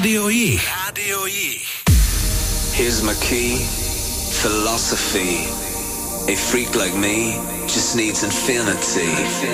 Rádio Jich. Here's my key, philosophy. A freak like me just needs infinity.